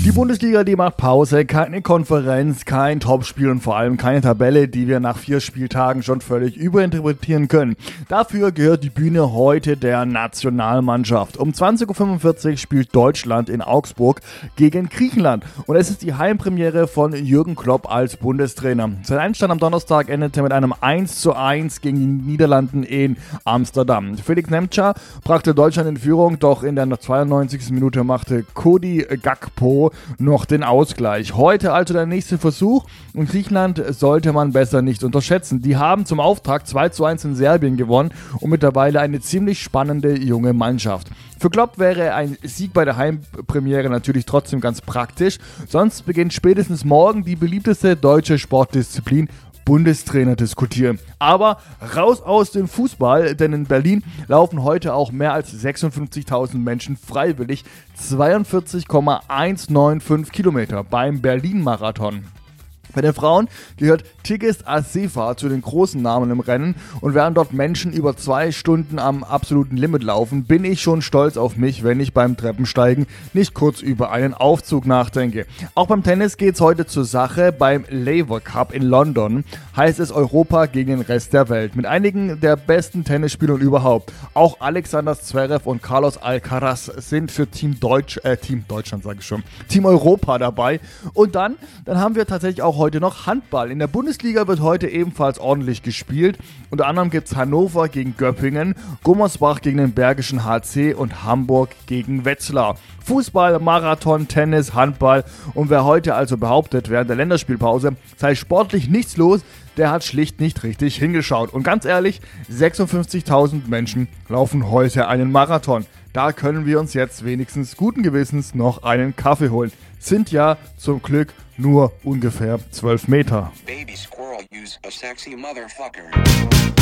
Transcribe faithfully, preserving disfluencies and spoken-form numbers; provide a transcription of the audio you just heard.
Die Bundesliga, die macht Pause, keine Konferenz, kein Topspiel und vor allem keine Tabelle, die wir nach vier Spieltagen schon völlig überinterpretieren können. Dafür gehört die Bühne heute der Nationalmannschaft. Um zwanzig Uhr fünfundvierzig spielt Deutschland in Augsburg gegen Griechenland und es ist die Heimpremiere von Jürgen Klopp als Bundestrainer. Sein Einstand am Donnerstag endete mit einem eins zu eins gegen die Niederlanden in Amsterdam. Felix Nemca brachte Deutschland in Führung, doch in der zweiundneunzigsten Minute machte Cody Gakpo noch den Ausgleich. Heute also der nächste Versuch und Griechenland sollte man besser nicht unterschätzen. Die haben zum Auftakt zwei zu eins in Serbien gewonnen und mittlerweile eine ziemlich spannende junge Mannschaft. Für Klopp wäre ein Sieg bei der Heimpremiere natürlich trotzdem ganz praktisch, sonst beginnt spätestens morgen die beliebteste deutsche Sportdisziplin, Bundestrainer diskutieren. Aber raus aus dem Fußball, denn in Berlin laufen heute auch mehr als sechsundfünfzigtausend Menschen freiwillig zweiundvierzig Komma hundertfünfzehn Kilometer beim Berlin-Marathon. Bei den Frauen gehört Tigist Assefa zu den großen Namen im Rennen und während dort Menschen über zwei Stunden am absoluten Limit laufen, bin ich schon stolz auf mich, wenn ich beim Treppensteigen nicht kurz über einen Aufzug nachdenke. Auch beim Tennis geht's heute zur Sache. Beim Laver Cup in London heißt es Europa gegen den Rest der Welt. Mit einigen der besten Tennisspielern überhaupt. Auch Alexander Zverev und Carlos Alcaraz sind für Team Deutsch, äh, Team Deutschland sage ich schon, Team Europa dabei. Und dann, dann haben wir tatsächlich auch heute noch Handball. In der Bundesliga wird heute ebenfalls ordentlich gespielt. Unter anderem gibt es Hannover gegen Göppingen, Gummersbach gegen den Bergischen H C und Hamburg gegen Wetzlar. Fußball, Marathon, Tennis, Handball und wer heute also behauptet, während der Länderspielpause sei sportlich nichts los, der hat schlicht nicht richtig hingeschaut. Und ganz ehrlich, sechsundfünfzigtausend Menschen laufen heute einen Marathon. Da können wir uns jetzt wenigstens guten Gewissens noch einen Kaffee holen. Sind ja zum Glück nur ungefähr zwölf Meter. Baby squirrel, use a sexy motherfucker.